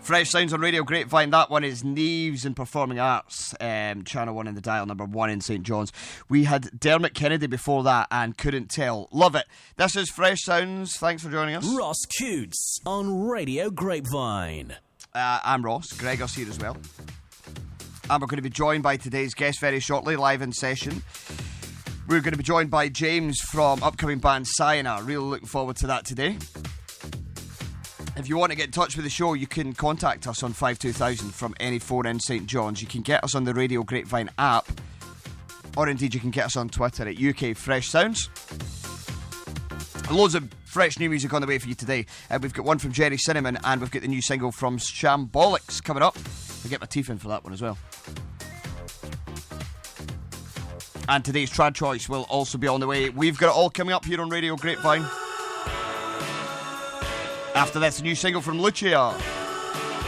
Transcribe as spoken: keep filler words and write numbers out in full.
Fresh Sounds on Radio Grapevine. That one is Neves and Performing Arts, um, Channel one in the dial, number one in St John's. We had Dermot Kennedy before that and Couldn't Tell. Love it. This is Fresh Sounds. Thanks for joining us. Ross Coots on Radio Grapevine. Uh, I'm Ross. Gregor's here as well. And we're going to be joined by today's guest very shortly, live in session. We're going to be joined by James from upcoming band Sayana. Really looking forward to that today. If you want to get in touch with the show, you can contact us on five two thousand from any phone in St John's. You can get us on the Radio Grapevine app, or indeed you can get us on Twitter at U K Fresh Sounds. Loads of fresh new music on the way for you today. Uh, we've got one from Jerry Cinnamon, and we've got the new single from Shambolics coming up. I'll get my teeth in for that one as well. And today's trad choice will also be on the way. We've got it all coming up here on Radio Grapevine. After this, a new single from Lucia.